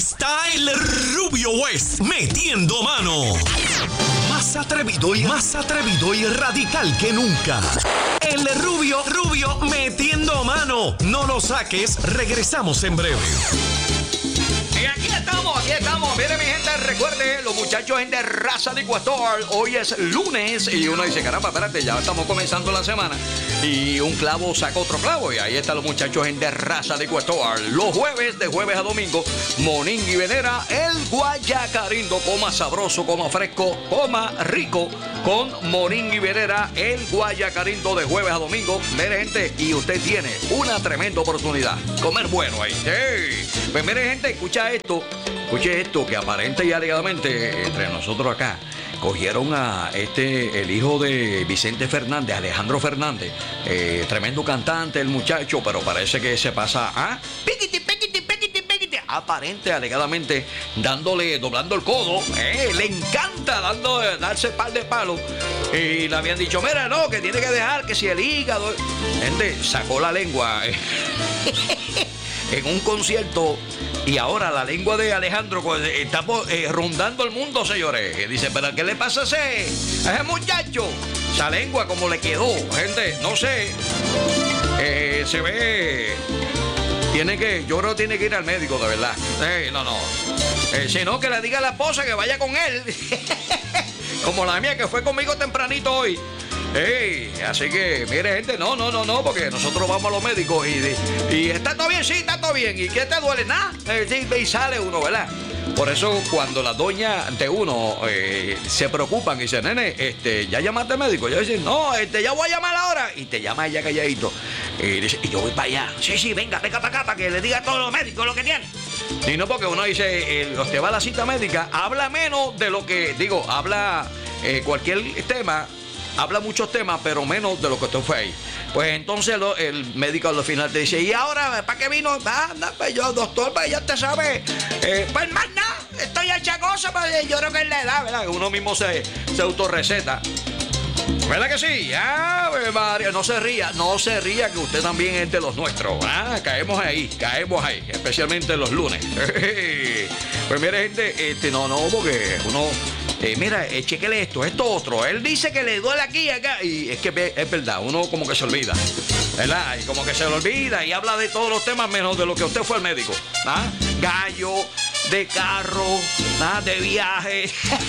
está el Rubio West metiendo mano. Más atrevido y radical que nunca. El Rubio metiendo mano. No lo saques, regresamos en breve. Y aquí estamos. Mire, mi gente, recuerde, los muchachos en de Raza de Ecuador. Hoy es lunes y uno dice, caramba, espérate, ya estamos comenzando la semana. Y un clavo saca otro clavo. Y ahí están los muchachos en de Raza de Ecuador. Los jueves, de jueves a domingo, Monín y Venera, el Guayacarindo. Coma sabroso, coma fresco, coma rico. Con Monín y Venera, el Guayacarindo, de jueves a domingo. Mire, gente, y usted tiene una tremenda oportunidad. Comer bueno ahí. ¡Hey! Pues mire, gente, escuche esto, que aparente y alegadamente entre nosotros acá cogieron a el hijo de Vicente Fernández, Alejandro Fernández, tremendo cantante el muchacho, pero parece que se pasa a aparente, alegadamente, doblando el codo, le encanta darse par de palos, y le habían dicho, mira, no, que tiene que dejar, que si el hígado, gente, sacó la lengua en un concierto. Y ahora la lengua de Alejandro pues, está rondando el mundo, señores. Y dice, ¿pero qué le pasa a ese muchacho? Esa lengua como le quedó, gente, no sé. Se ve... yo creo que tiene que ir al médico, de verdad. No. Si no, que le diga a la esposa que vaya con él. Como la mía, que fue conmigo tempranito hoy. Así que, mire, gente, no, porque nosotros vamos a los médicos y está todo bien, sí, está todo bien. ¿Y qué te duele? Nada. Y sale uno, ¿verdad? Por eso, cuando las doñas de uno se preocupan y dicen, nene, ¿ya llamaste al médico? Yo dicen, no, ya voy a llamar ahora. Y te llama ella calladito. Y dice, y yo voy para allá. Sí, venga para acá para que le diga a todos los médicos lo que tiene. Y no, porque uno dice, usted va a la cita médica, habla menos de lo que, habla cualquier tema. Habla muchos temas, pero menos de lo que usted fue ahí. Pues entonces el médico al final te dice, ¿y ahora para qué vino? Anda, pues yo, doctor, pues ya te sabe. Pues más nada, estoy hecha cosa, pues yo creo que es la edad, ¿verdad? Uno mismo se autorreceta. ¿Verdad que sí? María, no se ría que usted también es de los nuestros. Caemos ahí, especialmente los lunes. Pues mire, gente, no, porque uno... mira, chequele esto otro. Él dice que le duele aquí y acá. Y es que es verdad, uno como que se olvida, ¿verdad? Y como que se le olvida y habla de todos los temas menos de lo que usted fue al médico. Gallo, de carro, de viaje.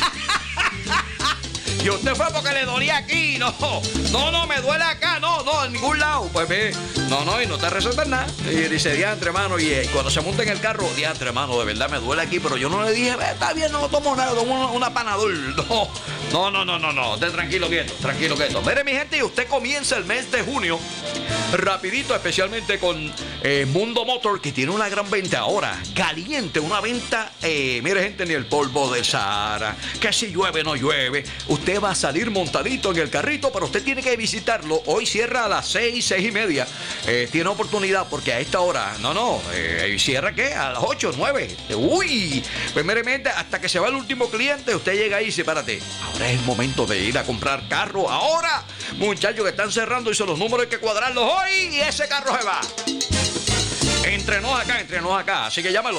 Y usted fue porque le dolía aquí. No, me duele acá. No, en ningún lado. Pues ve, no, y no te resuelven nada. Y dice, diantre, hermano. Y cuando se monta en el carro, diantre, hermano, de verdad me duele aquí. Pero yo no le dije, está bien, no tomo nada, tomo una Panadol. No. Usted tranquilo, quieto. Mire, mi gente, y usted comienza el mes de junio rapidito, especialmente con Mundo Motor, que tiene una gran venta ahora. Caliente, una venta, mire, gente, ni el polvo del Sahara, que si llueve, no llueve. Usted va a salir montadito en el carrito, pero usted tiene que visitarlo. Hoy cierra a las 6:30. Tiene oportunidad, porque a esta hora, cierra, ¿qué? A las 8, 9. Uy, pues mire, hasta que se va el último cliente, usted llega ahí y dice, espérate, ahora es el momento de ir a comprar carro. Ahora, muchachos, que están cerrando, y son los números, hay que cuadrarlos hoy, y ese carro se va. Entrenos acá. Así que llámalo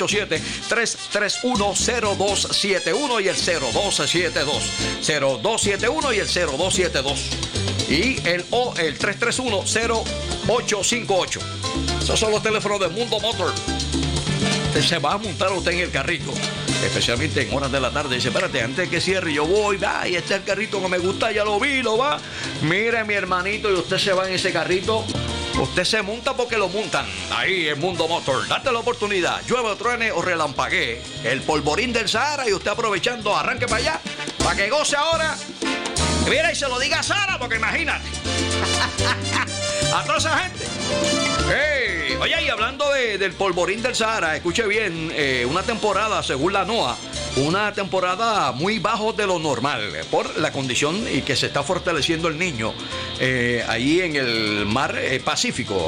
787-331-0271 y el 0272. 0271 y el 0272. Y el 331-0858. Esos son los teléfonos de Mundo Motor. Se va a montar usted en el carrito, especialmente en horas de la tarde. Dice, espérate, antes de que cierre, yo voy, va, y este es el carrito que me gusta, ya lo vi, lo va. Mire, mi hermanito, y usted se va en ese carrito. Usted se monta porque lo montan. Ahí en Mundo Motor. Date la oportunidad. Llueve, truene o relampaguee. El polvorín del Sahara, y usted aprovechando, arranque para allá, para que goce ahora. Y mira, y se lo diga a Sara, porque imagínate. A toda esa gente. Oye, y hablando del polvorín del Sahara, escuche bien, una temporada, según la NOAA, una temporada muy bajo de lo normal, por la condición y que se está fortaleciendo el Niño ahí en el mar Pacífico,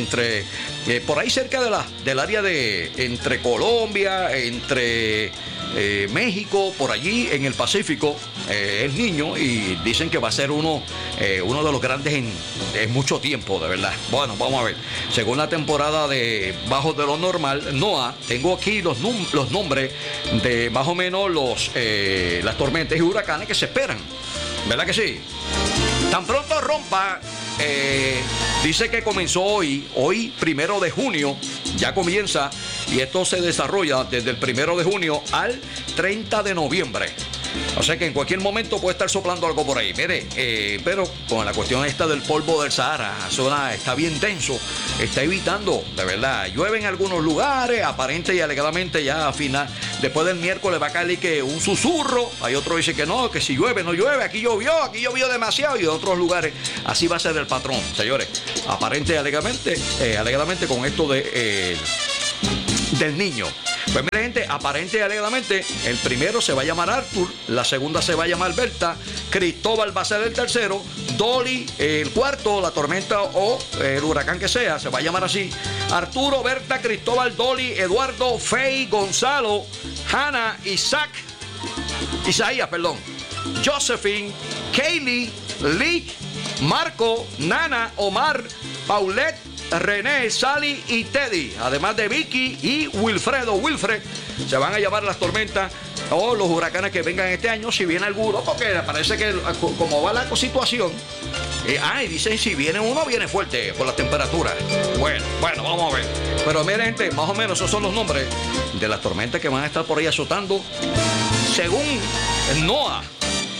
por ahí cerca del área de entre Colombia, entre México, por allí en el Pacífico, es niño y dicen que va a ser uno de los grandes en mucho tiempo, de verdad. Bueno, vamos a ver. Según la temporada de Bajo de lo Normal, NOAA, tengo aquí los nombres de más o menos las tormentas y huracanes que se esperan. ¿Verdad que sí? Tan pronto rompa, dice que comenzó hoy 1 de junio, ya comienza, y esto se desarrolla desde el 1 de junio al 30 de noviembre. O sea que en cualquier momento puede estar soplando algo por ahí. Mire, pero con la cuestión esta del polvo del Sahara, la zona está bien denso, está evitando, de verdad, llueve en algunos lugares, aparente y alegadamente ya a final, después del miércoles va a caer que un susurro, hay otro dice que no, que si llueve, no llueve, aquí llovió demasiado, y en otros lugares así va a ser el patrón, señores, aparente y alegadamente con esto del niño. Pues mira, gente, aparente y alegadamente, el primero se va a llamar Arthur, la segunda se va a llamar Berta, Cristóbal va a ser el tercero, Dolly el cuarto, la tormenta o el huracán que sea, se va a llamar así, Arturo, Berta, Cristóbal, Dolly, Eduardo, Fey, Gonzalo, Hannah, Isaías, Josephine, Kaylee, Lee, Marco, Nana, Omar, Paulette, René, Sally y Teddy, además de Vicky y Wilfred, se van a llamar las tormentas o los huracanes que vengan este año, si viene alguno, porque parece que como va la situación, y dicen si viene uno, viene fuerte por las temperaturas. Bueno, vamos a ver. Pero miren, gente, más o menos esos son los nombres de las tormentas que van a estar por ahí azotando, según NOAA.